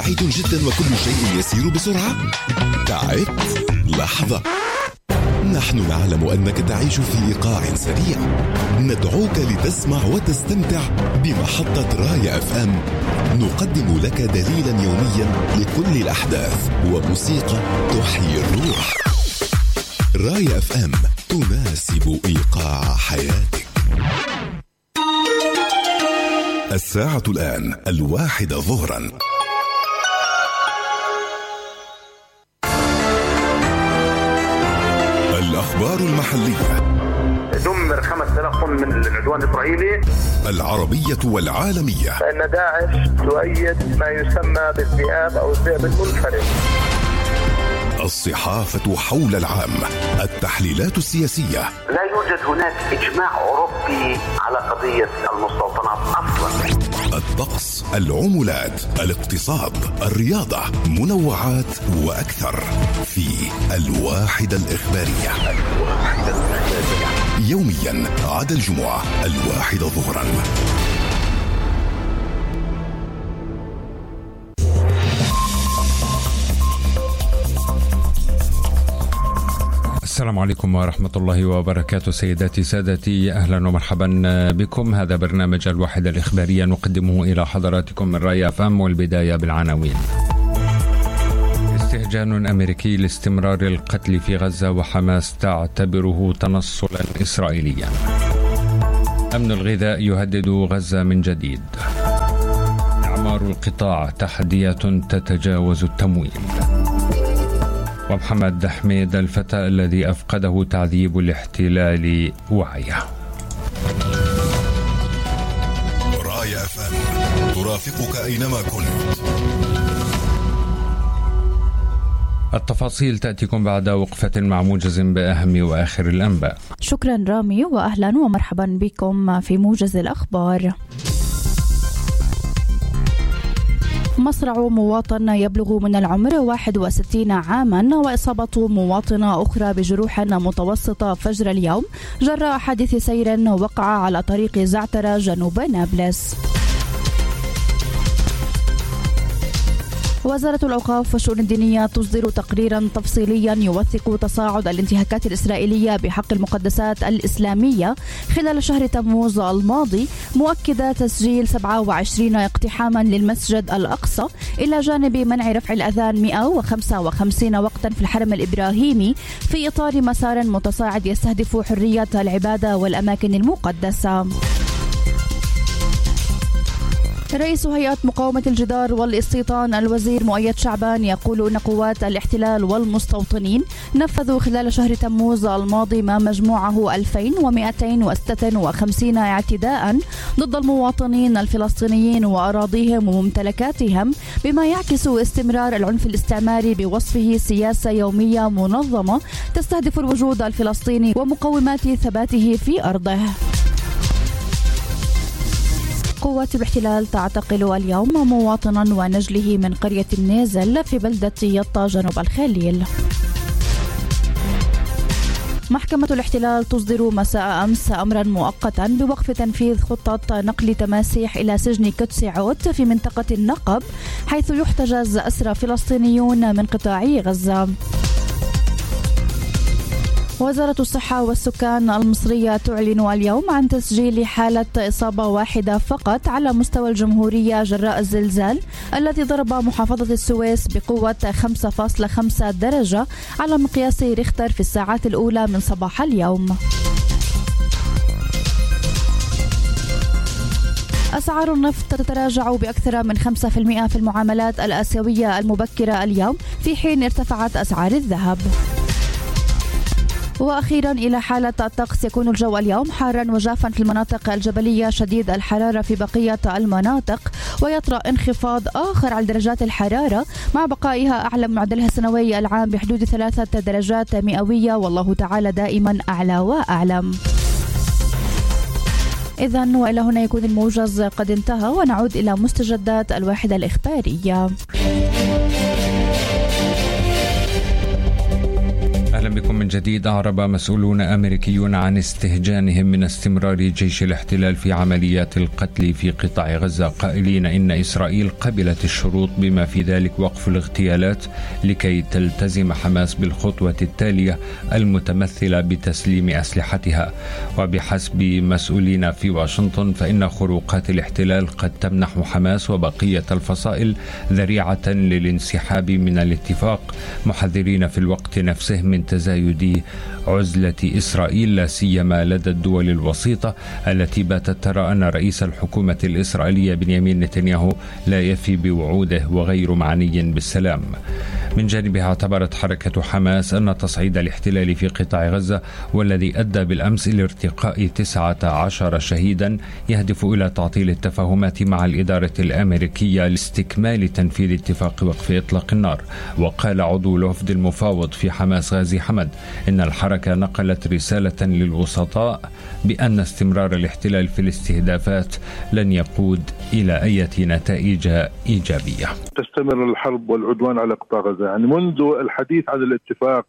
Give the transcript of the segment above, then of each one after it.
بعيد جدا وكل شيء يسير بسرعة. تعبت؟ لحظة، نحن نعلم أنك تعيش في إيقاع سريع. ندعوك لتسمع وتستمتع بمحطة راية FM. نقدم لك دليلا يوميا لكل الأحداث وموسيقى تحيي الروح. راية FM تناسب إيقاع حياتك. الساعة الآن 1 ظهرا. الأخبار المحلية. دمر 5000 طن من العدوان الإسرائيلي. العربية والعالمية. فإن داعش تؤيد ما يسمى بالذئاب أو الذئب المنفرد. الصحافة حول العام. التحليلات السياسية. لا يوجد هناك إجماع أوروبي على قضية المستوطنات أصلا. الطقس، العملات، الاقتصاد، الرياضة، منوعات وأكثر في الواحدة الإخبارية. يوميا عدا الجمعة 1 ظهرا. السلام عليكم ورحمة الله وبركاته. سيداتي سادتي، أهلا ومرحبا بكم. هذا برنامج الواحدة الإخبارية نقدمه إلى حضراتكم من راية FM، والبداية بالعناوين. استهجان أمريكي لاستمرار القتل في غزة وحماس تعتبره تنصلا إسرائيليا. أمن الغذاء يهدد غزة من جديد. إعمار القطاع تحديات تتجاوز التمويل. ومحمد حميد الفتى الذي أفقده تعذيب الاحتلال وعيه. راية FM ترافقك أينما كنت. التفاصيل تأتيكم بعد وقفة مع موجز بأهم وآخر الأنباء. شكرا رامي، وأهلا ومرحبا بكم في موجز الأخبار. مصرع مواطن يبلغ من العمر 61 عاما وإصابة مواطنة أخرى بجروح متوسطة فجر اليوم جراء حادث سير وقع على طريق زعترة جنوب نابلس. وزارة الأوقاف والشؤون الدينية تصدر تقريرا تفصيليا يوثق تصاعد الانتهاكات الإسرائيلية بحق المقدسات الإسلامية خلال شهر تموز الماضي، مؤكدة تسجيل 27 اقتحاما للمسجد الأقصى، إلى جانب منع رفع الأذان 155 وقتا في الحرم الإبراهيمي في إطار مسار متصاعد يستهدف حرية العبادة والأماكن المقدسة. رئيس هيئة مقاومة الجدار والاستيطان الوزير مؤيد شعبان يقول أن قوات الاحتلال والمستوطنين نفذوا خلال شهر تموز الماضي ما مجموعه 2256 اعتداء ضد المواطنين الفلسطينيين وأراضيهم وممتلكاتهم، بما يعكس استمرار العنف الاستعماري بوصفه سياسة يومية منظمة تستهدف الوجود الفلسطيني ومقومات ثباته في أرضه. قوات الاحتلال تعتقل اليوم مواطنا ونجله من قرية النازل في بلدة يطا جنوب الخليل. محكمة الاحتلال تصدر مساء أمس أمرا مؤقتا بوقف تنفيذ خطة نقل تماسيح إلى سجن كتسي عوت في منطقة النقب، حيث يحتجز أسرى فلسطينيون من قطاع غزة. وزارة الصحة والسكان المصرية تعلن اليوم عن تسجيل حالة إصابة واحدة فقط على مستوى الجمهورية جراء الزلزال الذي ضرب محافظة السويس بقوة 5.5 درجة على مقياس ريختر في الساعات الأولى من صباح اليوم. أسعار النفط تتراجع بأكثر من 5% في المعاملات الآسيوية المبكرة اليوم، في حين ارتفعت أسعار الذهب. وأخيرا إلى حالة الطقس. يكون الجو اليوم حارا وجافا في المناطق الجبلية، شديد الحرارة في بقية المناطق، ويطرأ انخفاض آخر على درجات الحرارة مع بقائها أعلى معدلها السنوي العام بحدود 3 درجات مئوية، والله تعالى دائما أعلى وأعلم. إذن وإلى هنا يكون الموجز قد انتهى، ونعود إلى مستجدات الواحدة الإخبارية. أهلا بكم من جديد. أعرب مسؤولون أمريكيون عن استهجانهم من استمرار جيش الاحتلال في عمليات القتل في قطاع غزة، قائلين إن إسرائيل قبلت الشروط بما في ذلك وقف الاغتيالات لكي تلتزم حماس بالخطوة التالية المتمثلة بتسليم أسلحتها. وبحسب مسؤولين في واشنطن فإن خروقات الاحتلال قد تمنح حماس وبقية الفصائل ذريعة للانسحاب من الاتفاق، محذرين في الوقت نفسه من تزايد عزلة إسرائيل لا سيما لدى الدول الوسيطة التي باتت ترى أن رئيس الحكومة الإسرائيلية بنيامين نتنياهو لا يفي بوعوده وغير معني بالسلام. من جانبها اعتبرت حركة حماس أن تصعيد الاحتلال في قطاع غزة والذي أدى بالأمس إلى ارتقاء 19 شهيدا يهدف إلى تعطيل التفاهمات مع الإدارة الأمريكية لاستكمال تنفيذ اتفاق وقف إطلاق النار. وقال عضو الوفد المفاوض في حماس غازي حمد إن الحركة نقلت رسالة للوسطاء بأن استمرار الاحتلال في الاستهدافات لن يقود إلى أي نتائج إيجابية. تستمر الحرب والعدوان على قطاع غزة، يعني منذ الحديث عن الاتفاق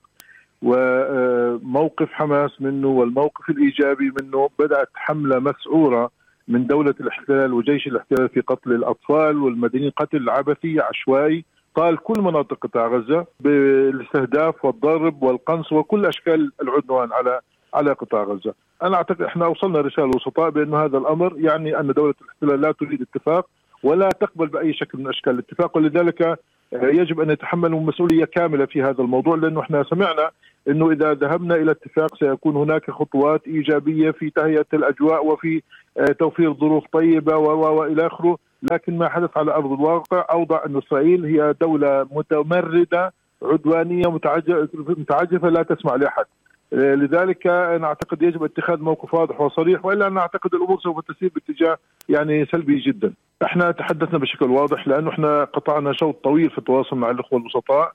وموقف حماس منه والموقف الإيجابي منه بدأت حملة مسعورة من دولة الاحتلال وجيش الاحتلال في قتل الأطفال والمدنيين، قتل عبثي عشوائي طال كل مناطق قطاع غزة بالاستهداف والضرب والقنص وكل أشكال العدوان على قطاع غزة. أنا أعتقد إحنا وصلنا رسالة للوسطاء بأن هذا الأمر يعني أن دولة الاحتلال لا تريد اتفاق ولا تقبل بأي شكل من أشكال الاتفاق، ولذلك يجب أن يتحملوا مسؤولية كاملة في هذا الموضوع، لأنه إحنا سمعنا أنه إذا ذهبنا إلى اتفاق سيكون هناك خطوات إيجابية في تهيئة الأجواء وفي توفير ظروف طيبة وإلى آخره، لكن ما حدث على أرض الواقع أوضح أن إسرائيل هي دولة متمردة عدوانية متعجرفة لا تسمع لأحد. لذلك أنا أعتقد يجب اتخاذ موقف واضح وصريح، وإلا أنا أعتقد الأمور سوف تسير باتجاه يعني سلبي جدا. احنا تحدثنا بشكل واضح لأنه احنا قطعنا شوط طويل في التواصل مع الأخوة الوسطاء،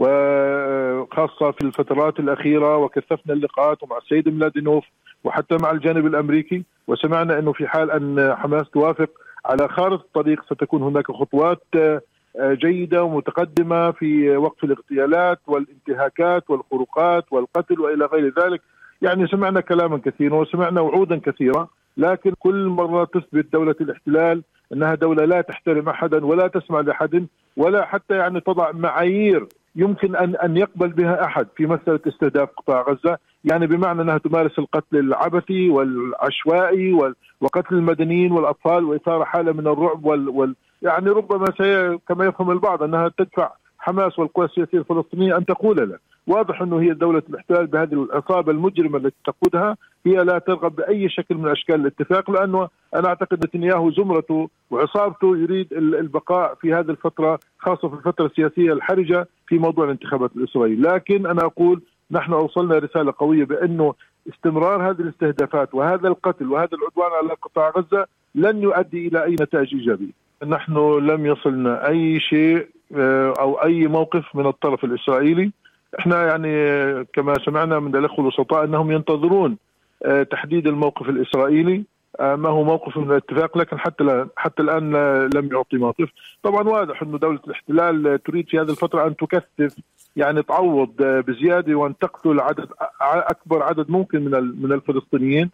وخاصة في الفترات الأخيرة، وكثفنا اللقاءات مع السيد ميلادينوف وحتى مع الجانب الأمريكي، وسمعنا أنه في حال أن حماس توافق على خارطة الطريق ستكون هناك خطوات جيدة ومتقدمة في وقف الاغتيالات والانتهاكات والخروقات والقتل وإلى غير ذلك. يعني سمعنا كلاما كثيرا وسمعنا وعودا كثيرة، لكن كل مرة تثبت دولة الاحتلال أنها دولة لا تحترم أحدا ولا تسمع لأحد ولا حتى يعني تضع معايير يمكن أن يقبل بها أحد في مسألة استهداف قطاع غزة، يعني بمعنى أنها تمارس القتل العبثي والعشوائي وقتل المدنيين والأطفال وإثارة حالة من الرعب يعني ربما كما يفهم البعض أنها تدفع حماس والقوى السياسية الفلسطينية أن تقول له. واضح أنه هي دولة الاحتلال بهذه العصابة المجرمة التي تقودها هي لا ترغب بأي شكل من أشكال الاتفاق، لأنه أنا أعتقد نتنياهو زمرته وعصابته يريد البقاء في هذه الفترة، خاصة في الفترة السياسية الحرجة في موضوع الانتخابات الإسرائيلية. لكن أنا أقول نحن أوصلنا رسالة قوية بأنه استمرار هذه الاستهدافات وهذا القتل وهذا العدوان على قطاع غزة لن يؤدي إلى أي نتائج إيجابية. نحن لم يصلنا أي شيء أو أي موقف من الطرف الإسرائيلي. احنا يعني كما سمعنا من الأخوة الوسطاء أنهم ينتظرون تحديد الموقف الإسرائيلي ما هو موقف من الاتفاق، لكن حتى الآن لم يعطي موقف. طبعا واضح أن دولة الاحتلال تريد في هذه الفترة أن تكثف، يعني تعوض بزيادة وأن تقتل أكبر عدد ممكن من الفلسطينيين.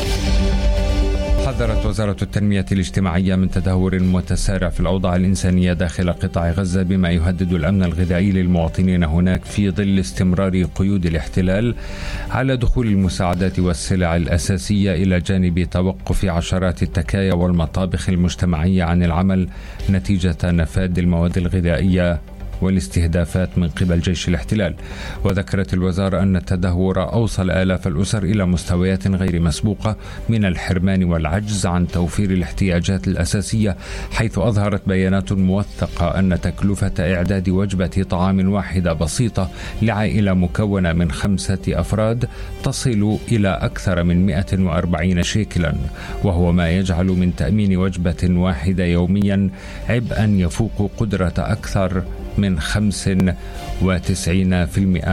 حذرت وزارة التنمية الاجتماعية من تدهور متسارع في الأوضاع الإنسانية داخل قطاع غزة بما يهدد الأمن الغذائي للمواطنين هناك في ظل استمرار قيود الاحتلال على دخول المساعدات والسلع الأساسية، إلى جانب توقف عشرات التكايا والمطابخ المجتمعية عن العمل نتيجة نفاذ المواد الغذائية والاستهدافات من قبل جيش الاحتلال. وذكرت الوزارة أن التدهور أوصل آلاف الأسر إلى مستويات غير مسبوقة من الحرمان والعجز عن توفير الاحتياجات الأساسية، حيث أظهرت بيانات موثقة أن تكلفة إعداد وجبة طعام واحدة بسيطة لعائلة مكونة من 5 أفراد تصل إلى أكثر من 140 شيكلا، وهو ما يجعل من تأمين وجبة واحدة يوميا عبئا يفوق قدرة أكثر من 95%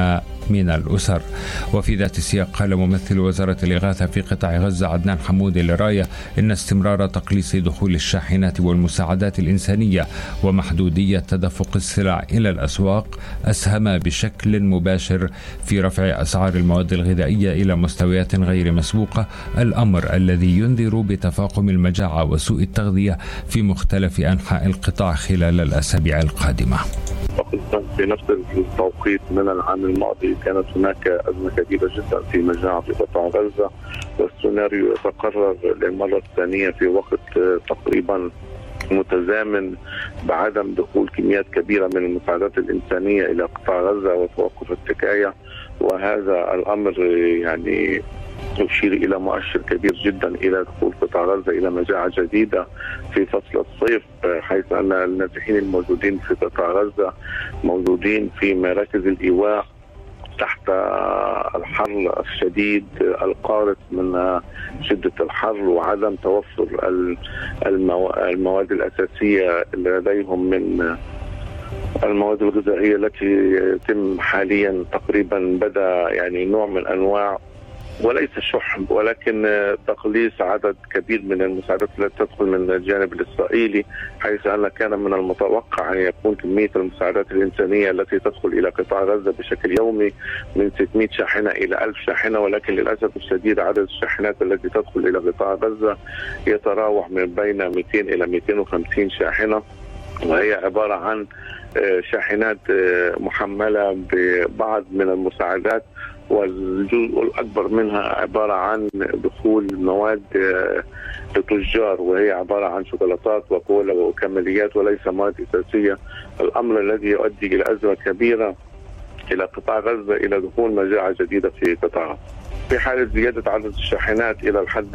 من الأسر. وفي ذات السياق قال ممثل وزارة الإغاثة في قطاع غزة عدنان حمودة لراية إن استمرار تقليص دخول الشاحنات والمساعدات الإنسانية ومحدودية تدفق السلع إلى الأسواق أسهم بشكل مباشر في رفع أسعار المواد الغذائية إلى مستويات غير مسبوقة، الأمر الذي ينذر بتفاقم المجاعة وسوء التغذية في مختلف أنحاء القطاع خلال الأسابيع القادمة. في نفس التوقيت من العام الماضي كانت هناك أزمة كبيرة جدا في مجاعة في قطاع غزة، والسيناريو يتكرر للمرة الثانية في وقت تقريبا متزامن بعدم دخول كميات كبيرة من المساعدات الإنسانية إلى قطاع غزة وتوقف السكاية. وهذا الأمر يعني يشير إلى مؤشر كبير جدا إلى دخول قطاع غزة إلى مجاعة جديدة في فصل الصيف، حيث أن النازحين الموجودين في قطاع غزة موجودين في مراكز الإيواء تحت الحر الشديد القارس من شدة الحر وعدم توفر المواد الأساسية لديهم من المواد الغذائية التي يتم حاليا تقريبا بدأ يعني نوع من أنواع وليس شح ولكن تقليص عدد كبير من المساعدات التي تدخل من الجانب الإسرائيلي، حيث أن كان من المتوقع أن يكون كمية المساعدات الإنسانية التي تدخل إلى قطاع غزة بشكل يومي من 600 شاحنة إلى 1000 شاحنة، ولكن للأسف الشديد عدد الشاحنات التي تدخل إلى قطاع غزة يتراوح من بين 200 إلى 250 شاحنة، وهي عبارة عن شاحنات محملة ببعض من المساعدات، والجزء الأكبر منها عبارة عن دخول مواد للتجار وهي عبارة عن شوكولاتات وكولا وكماليات وليس مواد أساسية، الأمر الذي يؤدي إلى أزمة كبيرة إلى قطاع غزة إلى دخول مجاعة جديدة في قطاع. في حالة زيادة عدد الشاحنات إلى الحد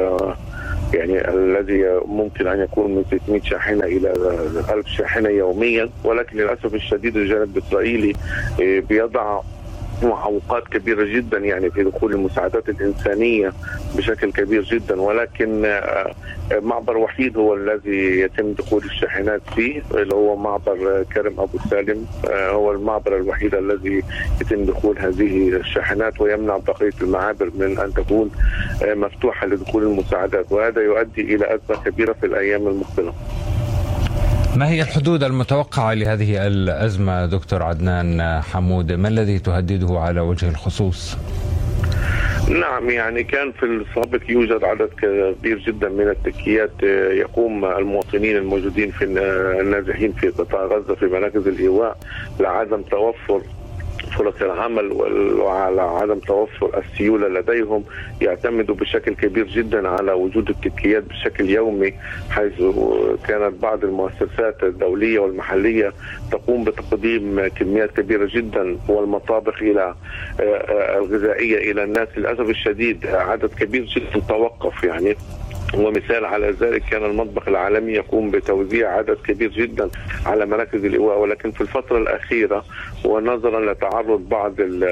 يعني الذي ممكن أن يكون من 600 شاحنة إلى 1000 شاحنة يوميا، ولكن للأسف الشديد الجانب الإسرائيلي بيضع معوقات كبيرة جدا يعني في دخول المساعدات الإنسانية بشكل كبير جدا، ولكن معبر وحيد هو الذي يتم دخول الشاحنات فيه اللي هو معبر كرم أبو سالم، هو المعبر الوحيد الذي يتم دخول هذه الشاحنات ويمنع بقية المعابر من أن تكون مفتوحة لدخول المساعدات، وهذا يؤدي إلى أزمة كبيرة في الأيام المقبلة. ما هي الحدود المتوقعة لهذه الأزمة دكتور عدنان حمودة؟ ما الذي تهدده على وجه الخصوص؟ نعم، يعني كان في السابق يوجد عدد كبير جدا من التكيات يقوم المواطنين الموجودين في النازحين في قطاع غزة في مراكز الإيواء لعدم توفر فرص العمل وعلى عدم توفر السيولة لديهم، يعتمدوا بشكل كبير جدا على وجود التكيات بشكل يومي، حيث كانت بعض المؤسسات الدولية والمحلية تقوم بتقديم كميات كبيرة جدا والمطابخ إلى الغذائية إلى الناس. للأسف الشديد عدد كبير جدا توقف يعني، ومثال على ذلك كان المطبخ العالمي يقوم بتوزيع عدد كبير جدا على مراكز الإيواء، ولكن في الفترة الأخيرة ونظرا لتعرض بعض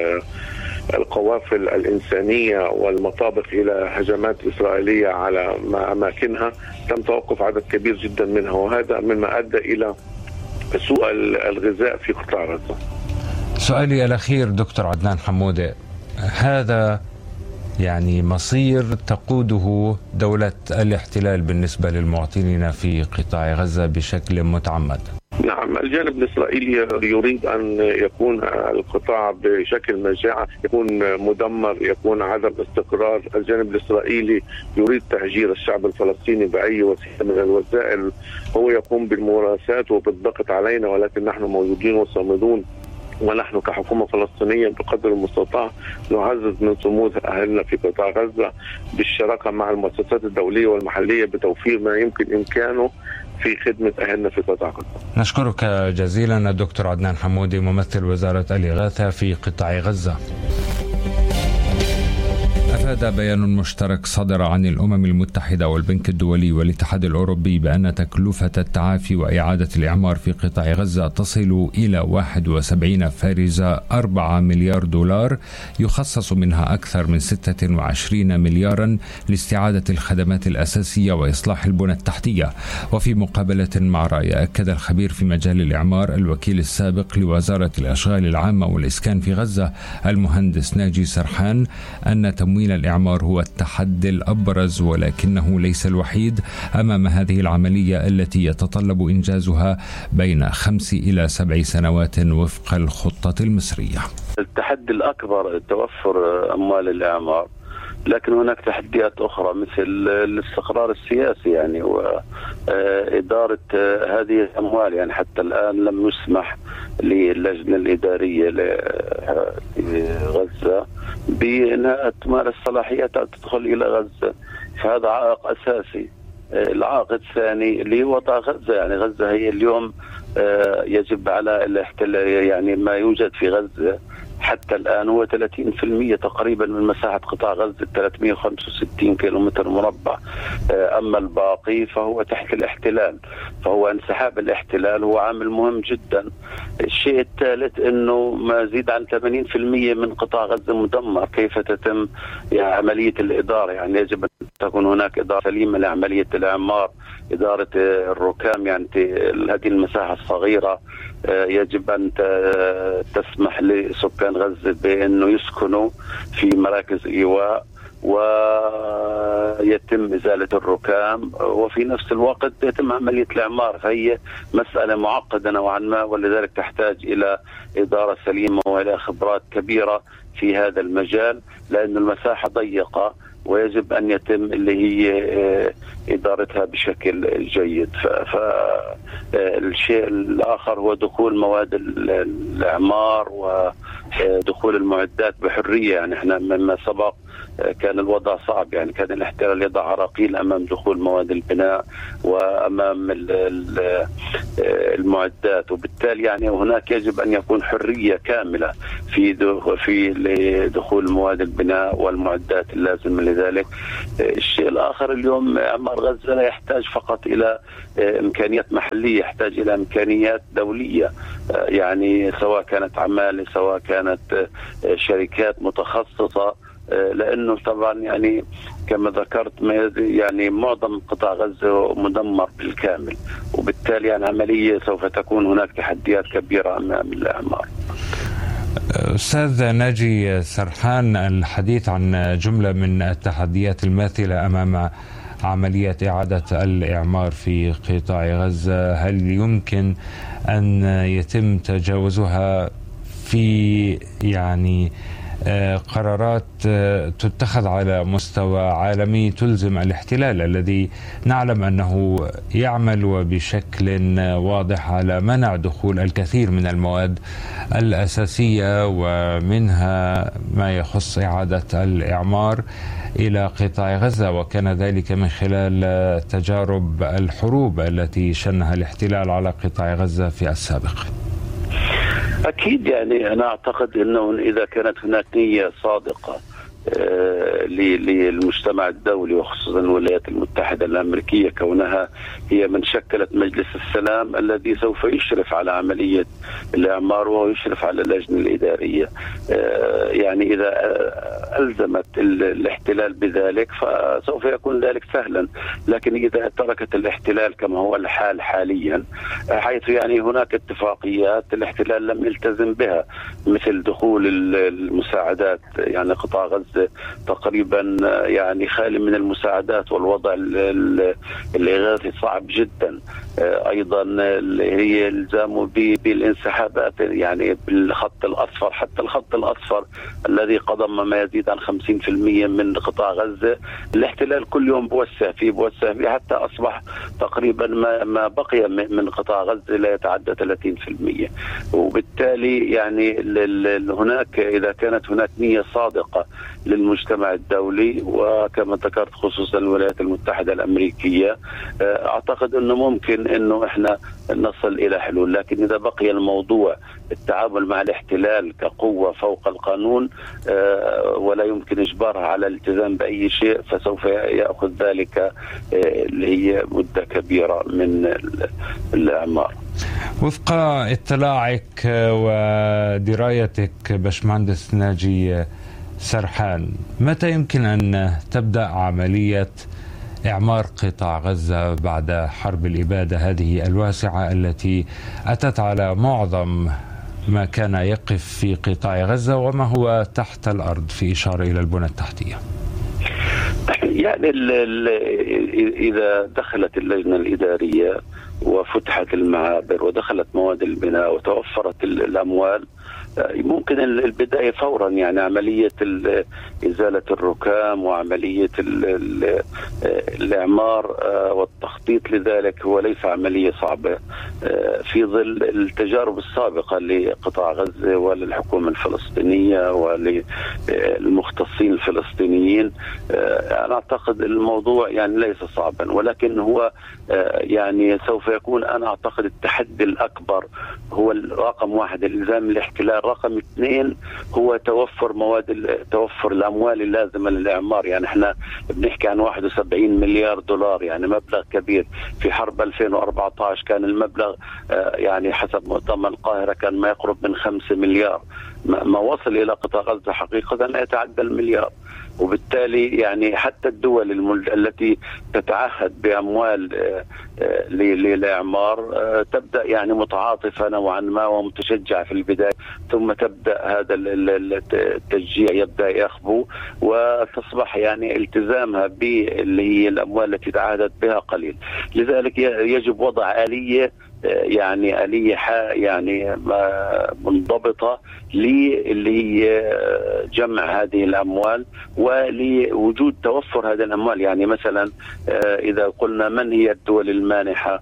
القوافل الإنسانية والمطابخ إلى هجمات إسرائيلية على أماكنها تم توقف عدد كبير جدا منها، وهذا مما أدى إلى سوء الغذاء في قطاع غزة. سؤالي الأخير دكتور عدنان حمودة، هذا يعني مصير تقوده دولة الاحتلال بالنسبة للمواطنين في قطاع غزة بشكل متعمد. نعم، الجانب الإسرائيلي يريد أن يكون القطاع بشكل مجاعة، يكون مدمر، يكون عدم استقرار. الجانب الإسرائيلي يريد تهجير الشعب الفلسطيني بأي وسيلة من الوسائل، هو يقوم بالممارسات وبالضغط علينا، ولكن نحن موجودين وصامدون، ونحن كحكومة فلسطينية بقدر المستطاع نعزز من صمود أهلنا في قطاع غزة بالشراكة مع المؤسسات الدولية والمحلية بتوفير ما يمكن إمكانه في خدمة أهلنا في قطاع غزة. نشكرك جزيلا الدكتور عدنان حمودي ممثل وزارة الإغاثة في قطاع غزة. أفاد بيان مشترك صدر عن الأمم المتحدة والبنك الدولي والاتحاد الأوروبي بأن تكلفة التعافي وإعادة الإعمار في قطاع غزة تصل إلى 41.4 مليار دولار، يخصص منها أكثر من 26 مليارا لاستعادة الخدمات الأساسية وإصلاح البنى التحتية. وفي مقابلة مع رأي، أكد الخبير في مجال الإعمار الوكيل السابق لوزارة الأشغال العامة والإسكان في غزة المهندس ناجي سرحان أن تمويل الإعمار هو التحدي الأبرز ولكنه ليس الوحيد أمام هذه العملية التي يتطلب إنجازها بين 5 إلى 7 سنوات وفق الخطة المصرية. التحدي الأكبر توفر أموال الإعمار، لكن هناك تحديات أخرى مثل الاستقرار السياسي يعني وإدارة هذه الأموال. يعني حتى الآن لم يسمح للجنة الإدارية لغزة بأنها تمارس صلاحياتها تدخل إلى غزة، فهذا عائق أساسي. العائق الثاني لوضع غزة، يعني غزة هي اليوم يجب على الاحتلال، يعني ما يوجد في غزة حتى الآن هو 30% تقريبا من مساحة قطاع غزة 365 كيلومتر مربع، أما الباقي فهو تحت الاحتلال، فهو انسحاب الاحتلال هو عامل مهم جدا. الشيء الثالث أنه ما يزيد عن 80% من قطاع غزة مدمر. كيف تتم يعني عملية الإدارة؟ يعني يجب أن تكون هناك إدارة سليمة لعملية الإعمار، إدارة الركام. يعني هذه المساحة الصغيرة يجب أن تسمح لسكان غزة بأنه يسكنوا في مراكز إيواء ويتم إزالة الركام، وفي نفس الوقت يتم عملية الإعمار. فهي مسألة معقدة نوعا ما، ولذلك تحتاج إلى إدارة سليمة وإلى خبرات كبيرة في هذا المجال، لأن المساحة ضيقة ويجب أن يتم اللي هي إدارتها بشكل جيد. فالشيء الآخر هو دخول مواد الإعمار ودخول المعدات بحرية. يعني احنا مما سبق كان الوضع صعب، يعني كان الاحتلال يضع عراقيل أمام دخول مواد البناء وأمام المعدات، وبالتالي يعني هناك يجب أن يكون حرية كاملة في دخول مواد البناء والمعدات اللازمة لذلك. الشيء الآخر اليوم إعمار غزة لا يحتاج فقط إلى إمكانيات محلية، يحتاج إلى إمكانيات دولية، يعني سواء كانت عمالة سواء كانت شركات متخصصة، لأنه طبعا يعني كما ذكرت يعني معظم قطاع غزة مدمر بالكامل، وبالتالي يعني عملية سوف تكون هناك تحديات كبيرة أمام الإعمار. أستاذ ناجي سرحان، الحديث عن جملة من التحديات الماثلة أمام عملية إعادة الإعمار في قطاع غزة، هل يمكن أن يتم تجاوزها في يعني قرارات تتخذ على مستوى عالمي تلزم الاحتلال الذي نعلم أنه يعمل وبشكل واضح على منع دخول الكثير من المواد الأساسية ومنها ما يخص إعادة الإعمار إلى قطاع غزة، وكان ذلك من خلال تجارب الحروب التي شنها الاحتلال على قطاع غزة في السابق؟ أكيد، يعني أنا أعتقد أنه إذا كانت هناك نية صادقة للمجتمع الدولي وخصوصا الولايات المتحدة الأمريكية كونها هي من شكلت مجلس السلام الذي سوف يشرف على عملية الإعمار ويشرف على اللجنة الإدارية، يعني إذا ألزمت الاحتلال بذلك فسوف يكون ذلك سهلا. لكن إذا تركت الاحتلال كما هو الحال حاليا، حيث يعني هناك اتفاقيات الاحتلال لم يلتزم بها مثل دخول المساعدات، يعني قطاع غزة تقريبا يعني خالي من المساعدات والوضع الإغاثي صعب جدا. أيضا هي الزامه بالانسحابات يعني بالخط الأصفر، حتى الخط الأصفر الذي قضم ما يزيد عن 50% من قطاع غزة الاحتلال كل يوم بوسع فيه حتى أصبح تقريبا ما بقي من قطاع غزة لا يتعدى 30%. وبالتالي يعني هناك إذا كانت هناك نية صادقة للمجتمع الدولي، وكما ذكرت خصوصا الولايات المتحدة الأمريكية. أعتقد أنه ممكن أنه إحنا نصل إلى حلول، لكن إذا بقي الموضوع التعامل مع الاحتلال كقوة فوق القانون ولا يمكن إجبارها على الالتزام بأي شيء، فسوف يأخذ ذلك اللي هي مدة كبيرة من الإعمار. وفق اطلاعك ودرايتك باشمهندس ناجي سرحان، متى يمكن أن تبدأ عملية إعمار قطاع غزة بعد حرب الإبادة هذه الواسعة التي أتت على معظم ما كان يقف في قطاع غزة وما هو تحت الأرض، في إشارة إلى البنى التحتية؟ يعني إذا دخلت اللجنة الإدارية وفتحت المعابر ودخلت مواد البناء وتوفرت الأموال، ممكن البداية فورا. يعني عملية إزالة الركام وعملية الإعمار والتخطيط لذلك هو ليس عملية صعبة في ظل التجارب السابقة لقطاع غزة وللحكومة الفلسطينية وللمختصين الفلسطينيين. أنا أعتقد الموضوع يعني ليس صعبا، ولكن هو يعني سوف يكون، أنا أعتقد التحدي الأكبر هو رقم 1 الإلزام الاحتلال، رقم 2 هو توفر الأموال اللازمة للإعمار. يعني احنا بنحكي عن 71 مليار دولار، يعني مبلغ كبير. في حرب 2014 كان المبلغ يعني حسب مؤتمر القاهرة كان ما يقرب من 5 مليار، ما وصل إلى قطاع غزة حقيقة لا يتعدى المليار. وبالتالي يعني حتى الدول التي تتعهد بأموال للإعمار تبدأ يعني متعاطفة نوعا ما ومتشجعة في البداية، ثم تبدأ هذا التشجيع يبدأ يخبو، وتصبح يعني التزامها باللي هي الأموال التي تعهدت بها قليل. لذلك يجب وضع آلية يعني منضبطة اللي هي جمع هذه الأموال ولوجود توفر هذه الأموال. يعني مثلا إذا قلنا من هي الدول المانحة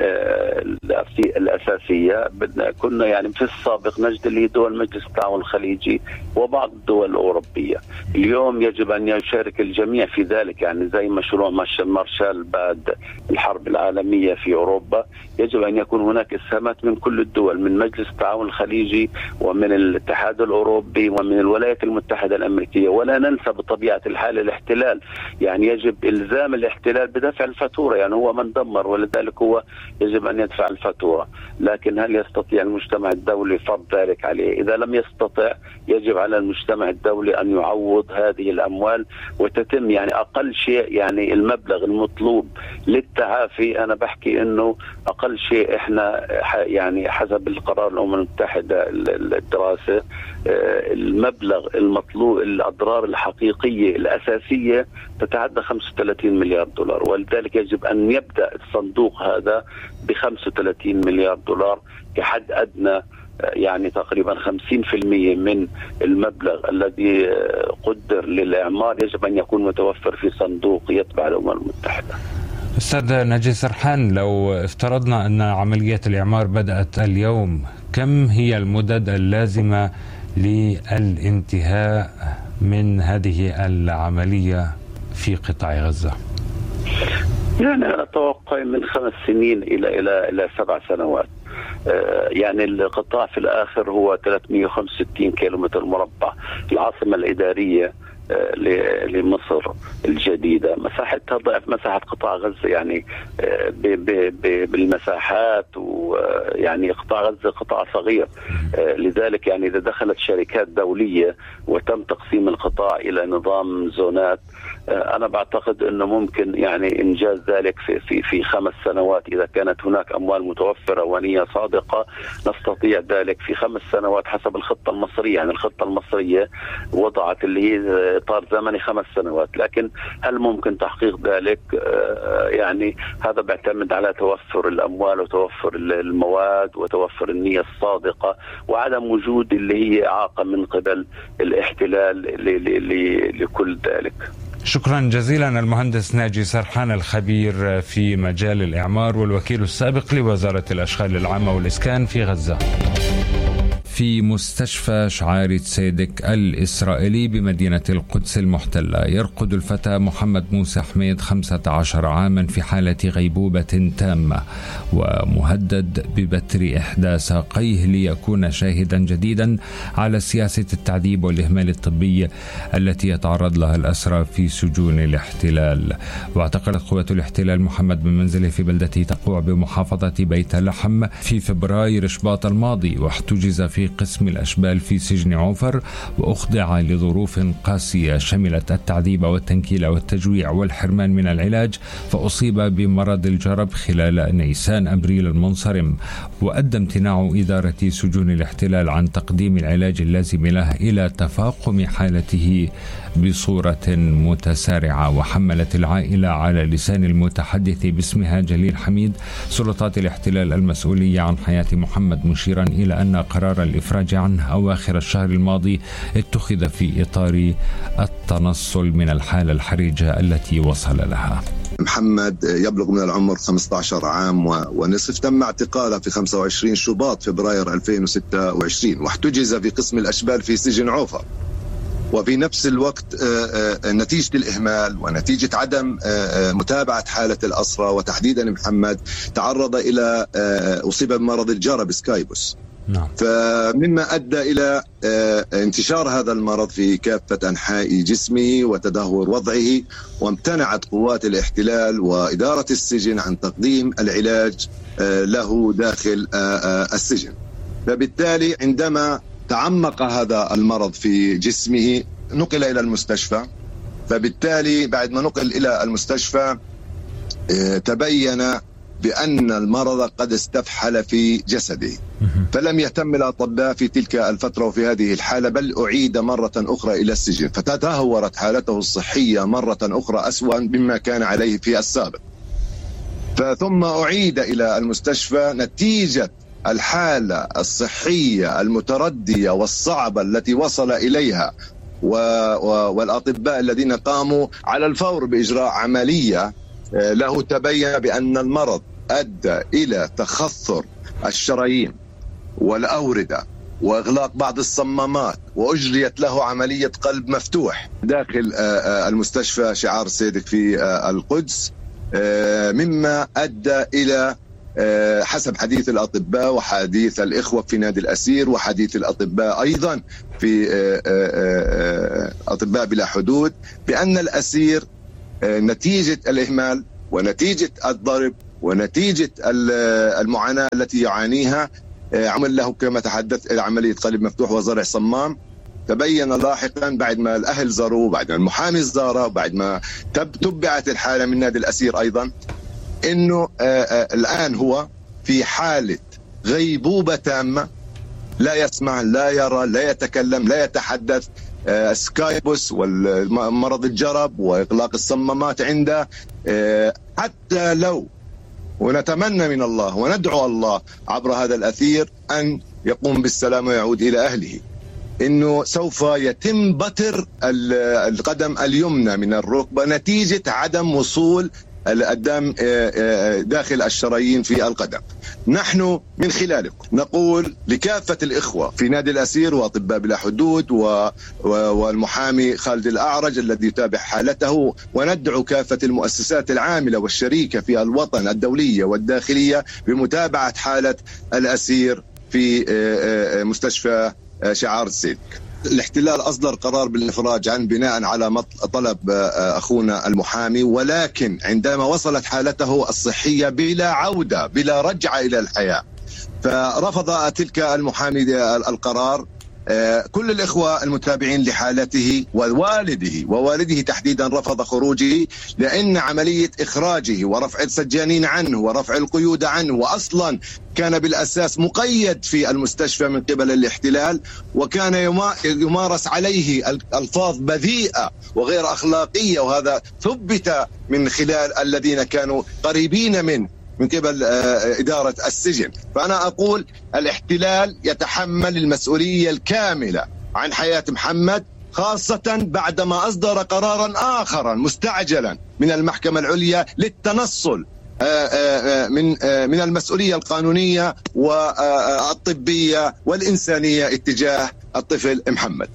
الأساسية، كنا يعني في السابق نجد اللي هي دول مجلس التعاون الخليجي وبعض الدول الأوروبية. اليوم يجب أن يشارك الجميع في ذلك، يعني زي مشروع مارشال بعد الحرب العالمية في أوروبا، يجب أن يكون هناك إسهامات من كل الدول، من مجلس التعاون الخليجي ومن الاتحاد الأوروبي ومن الولايات المتحدة الأمريكية. ولا ننسى بطبيعة الحال الاحتلال، يعني يجب إلزام الاحتلال بدفع الفاتورة، يعني هو من دمر ولذلك هو يجب أن يدفع الفاتورة. لكن هل يستطيع المجتمع الدولي فرض ذلك عليه؟ إذا لم يستطع يجب على المجتمع الدولي أن يعوض هذه الأموال وتتم يعني أقل شيء يعني المبلغ المطلوب للتعافي. أنا بحكي أنه أقل شيء إحنا يعني حسب القرار الأمم المتحدة الدراسة المبلغ المطلوب الأضرار الحقيقية الأساسية تتعدى 35 مليار دولار، ولذلك يجب أن يبدأ الصندوق هذا ب 35 مليار دولار كحد أدنى، يعني تقريبا 50% من المبلغ الذي قدر للإعمار يجب أن يكون متوفر في صندوق يتبع الأمم المتحدة. أستاذ ناجي سرحان، لو افترضنا أن عملية الإعمار بدأت اليوم، كم هي المدد اللازمة للانتهاء من هذه العملية في قطاع غزة؟ يعني أنا أتوقع من 5 سنين إلى 7 سنوات. يعني القطاع في الآخر هو 365 كيلومتر مربع. العاصمة الإدارية لمصر الجديدة مساحتها ضعف مساحة قطاع غزة، يعني بالمساحات، ويعني قطاع غزة قطاع صغير. لذلك يعني إذا دخلت شركات دولية وتم تقسيم القطاع إلى نظام زونات، أنا بعتقد أنه ممكن يعني إنجاز ذلك في 5 سنوات. إذا كانت هناك أموال متوفرة ونية صادقة نستطيع ذلك في 5 سنوات حسب الخطة المصرية. يعني الخطة المصرية وضعت اللي هي إطار زمني 5 سنوات، لكن هل ممكن تحقيق ذلك؟ يعني هذا بيعتمد على توفر الأموال وتوفر المواد وتوفر النية الصادقة وعدم وجود اللي هي إعاقة من قبل الاحتلال لكل ذلك. شكرا جزيلا المهندس ناجي سرحان، الخبير في مجال الإعمار والوكيل السابق لوزارة الأشغال العامة والإسكان في غزة. في مستشفى شعار تسيدك الإسرائيلي بمدينة القدس المحتلة يرقد الفتى محمد موسى حميد 15 عاما في حالة غيبوبة تامة ومهدد ببتر إحدى ساقيه ليكون شاهدا جديدا على سياسة التعذيب والإهمال الطبي التي يتعرض لها الأسرى في سجون الاحتلال. واعتقلت قوات الاحتلال محمد من منزله في بلدته تقوع بمحافظة بيت لحم في فبراير شباط الماضي، واحتجز في قسم الأشبال في سجن عوفر وأخضع لظروف قاسية شملت التعذيب والتنكيل والتجويع والحرمان من العلاج، فأصيب بمرض الجرب خلال نيسان أبريل المنصرم، وأدى امتناع إدارة سجون الاحتلال عن تقديم العلاج اللازم له إلى تفاقم حالته بصورة متسارعة. وحملت العائلة على لسان المتحدث باسمها جليل حميد سلطات الاحتلال المسؤولية عن حياة محمد، مشيرا إلى أن قرار الإفراج عنه أواخر الشهر الماضي اتخذ في إطار التنصل من الحالة الحرجة التي وصل لها. محمد يبلغ من العمر 15 عام ونصف، تم اعتقاله في 25 شباط فبراير 2026 واحتجز في قسم الأشبال في سجن عوفر. وفي نفس الوقت نتيجة الإهمال ونتيجة عدم متابعة حالة الأسرى وتحديدا محمد تعرض إلى أصيب بمرض الجرب سكايبوس. فمما أدى إلى انتشار هذا المرض في كافة أنحاء جسمه وتدهور وضعه، وامتنعت قوات الاحتلال وإدارة السجن عن تقديم العلاج له داخل السجن. فبالتالي عندما تعمق هذا المرض في جسمه نقل إلى المستشفى، فبالتالي بعد ما نقل إلى المستشفى تبين بأن المرض قد استفحل في جسده، فلم يهتم الأطباء في تلك الفترة وفي هذه الحالة، بل أعيد مرة أخرى إلى السجن، فتدهورت حالته الصحية مرة أخرى أسوأ مما كان عليه في السابق. ثم أعيد إلى المستشفى نتيجة الحالة الصحية المتردية والصعبة التي وصل إليها، والأطباء الذين قاموا على الفور بإجراء عملية له تبين بأن المرض أدى إلى تخثر الشرايين والأوردة وإغلاق بعض الصمامات، وأجريت له عملية قلب مفتوح داخل المستشفى شعار سيدك في القدس، مما أدى إلى حسب حديث الأطباء وحديث الإخوة في نادي الأسير وحديث الأطباء أيضا في أطباء بلا حدود بأن الأسير نتيجة الإهمال ونتيجة الضرب ونتيجة المعاناة التي يعانيها عمل له كما تحدث عملية قلب مفتوح وزرع صمام. تبين لاحقا بعد ما الأهل زاروه، بعد ما المحامي زاره، بعد ما تبعت الحالة من نادي الأسير أيضا، إنه الآن هو في حالة غيبوبة تامة، لا يسمع لا يرى لا يتكلم لا يتحدث، سكايبوس والمرض الجرب وإغلاق الصمامات عنده. حتى لو، ونتمنى من الله وندعو الله عبر هذا الأثير أن يقوم بالسلام ويعود إلى أهله، إنه سوف يتم بتر القدم اليمنى من الركبة نتيجة عدم وصول الدم داخل الشرايين في القدم. نحن من خلالكم نقول لكافة الإخوة في نادي الأسير وأطباء بلا حدود والمحامي خالد الأعرج الذي يتابع حالته، وندعو كافة المؤسسات العاملة والشريكة في الوطن الدولية والداخلية بمتابعة حالة الأسير في مستشفى شعار سيدك. الاحتلال أصدر قرار بالإفراج عن بناء على طلب أخونا المحامي، ولكن عندما وصلت حالته الصحية بلا عودة بلا رجعة إلى الحياة فرفض تلك المحامي القرار. كل الإخوة المتابعين لحالته ووالده تحديدا رفض خروجه، لأن عملية إخراجه ورفع السجانين عنه ورفع القيود عنه، وأصلا كان بالأساس مقيد في المستشفى من قبل الاحتلال، وكان يمارس عليه ألفاظ بذيئة وغير أخلاقية، وهذا ثبت من خلال الذين كانوا قريبين منه من قبل إدارة السجن. فأنا أقول الاحتلال يتحمل المسؤولية الكاملة عن حياة محمد، خاصة بعدما أصدر قرارا آخرا مستعجلا من المحكمة العليا للتنصل من المسؤولية القانونية والطبية والإنسانية اتجاه الطفل محمد.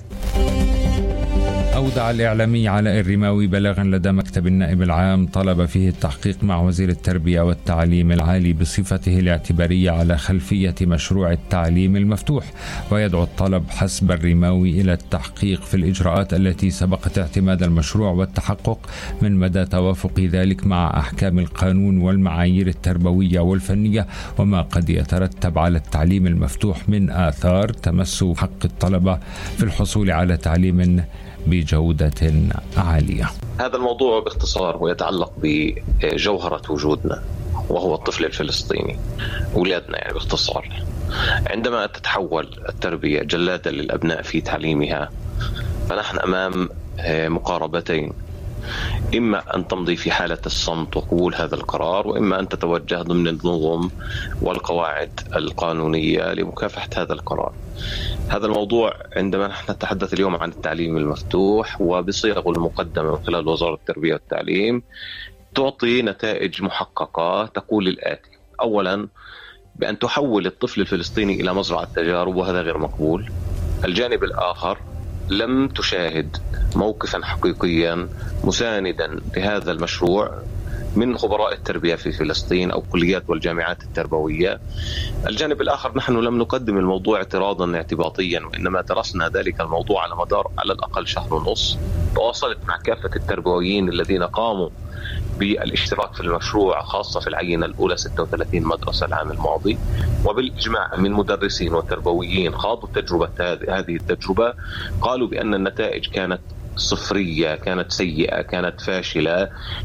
أودع الإعلامي علاء الرماوي بلاغا لدى مكتب النائب العام طلب فيه التحقيق مع وزير التربية والتعليم العالي بصفته الاعتبارية على خلفية مشروع التعليم المفتوح، ويدعو الطلب حسب الرماوي إلى التحقيق في الإجراءات التي سبقت اعتماد المشروع والتحقق من مدى توافق ذلك مع أحكام القانون والمعايير التربوية والفنية، وما قد يترتب على التعليم المفتوح من آثار تمس حق الطلبة في الحصول على تعليم بجودة عالية. هذا الموضوع باختصار ويتعلق بجوهرة وجودنا، وهو الطفل الفلسطيني، أولادنا يعني باختصار. عندما تتحول التربية جلادة للأبناء في تعليمها، فنحن أمام مقاربتين: إما أن تمضي في حالة الصمت وقبول هذا القرار، وإما أن تتوجه ضمن النظم والقواعد القانونية لمكافحة هذا القرار. هذا الموضوع عندما نحن نتحدث اليوم عن التعليم المفتوح وبصيغه المقدمة من خلال وزارة التربية والتعليم، تعطي نتائج محققة تقول الآتي: أولا، بأن تحول الطفل الفلسطيني إلى مزرعة تجارب، وهذا غير مقبول. الجانب الآخر، لم تشاهد موقفا حقيقيا مساندا لهذا المشروع من خبراء التربية في فلسطين أو كليات والجامعات التربوية. الجانب الآخر، نحن لم نقدم الموضوع اعتراضا اعتباطيا، وإنما درسنا ذلك الموضوع على مدار على الأقل شهر ونص. تواصلت مع كافة التربويين الذين قاموا بالاشتراك في المشروع، خاصة في العينة الأولى 36 مدرسة العام الماضي، وبالإجماع من مدرسين وتربويين خاضوا هذه التجربة، قالوا بأن النتائج كانت صفرية، كانت سيئة، كانت فاشلة،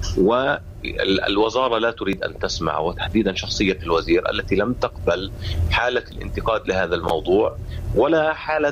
والوزارة لا تريد أن تسمع، وتحديدا شخصية الوزير التي لم تقبل حالة الانتقاد لهذا الموضوع ولا حالة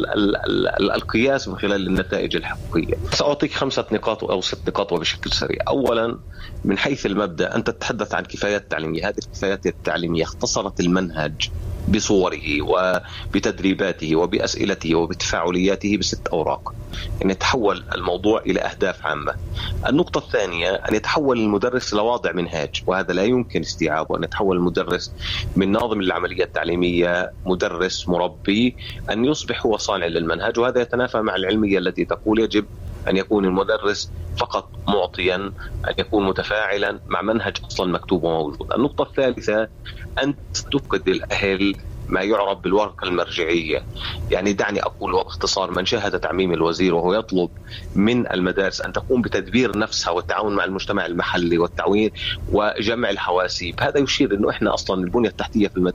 القياس من خلال النتائج الحقيقية. سأعطيك 5 نقاط أو 6 نقاط وبشكل سريع. أولا، من حيث المبدأ، أنت تتحدث عن كفايات تعليمية. هذه الكفايات التعليمية اختصرت المنهج بصوره وبتدريباته وبأسئلته وبتفاعلياته ب6 أوراق، أن يتحول الموضوع إلى أهداف عامة. النقطة الثانية، أن يتحول المدرس لواضع منهاج، وهذا لا يمكن استيعابه. أن يتحول المدرس من ناظم للعملية التعليمية، مدرس مربي، أن يصبح هو صانع للمنهج، وهذا يتنافى مع العلمية التي تقول يجب أن يكون المدرس فقط معطيا، أن يكون متفاعلا مع منهج أصلا مكتوب وموجود. النقطة الثالثة، أن تفقد الأهل ما يعرف بالورقة المرجعية. يعني دعني أقول باختصار، من شاهد تعميم الوزير وهو يطلب من المدارس أن تقوم بتدبير نفسها والتعاون مع المجتمع المحلي والتعوين وجمع الحواسيب، هذا يشير أنه إحنا أصلا البنية التحتية في